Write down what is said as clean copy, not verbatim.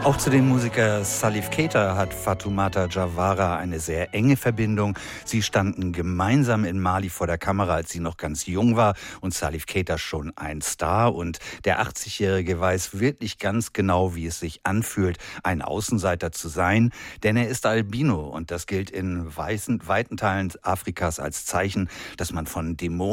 Auch zu dem Musiker Salif Keita hat Fatoumata Diawara eine sehr enge Verbindung. Sie standen gemeinsam in Mali vor der Kamera, als sie noch ganz jung war und Salif Keita schon ein Star. Und der 80-Jährige weiß wirklich ganz genau, wie es sich anfühlt, ein Außenseiter zu sein. Denn er ist Albino und das gilt in weiten Teilen Afrikas als Zeichen, dass man von Dämonen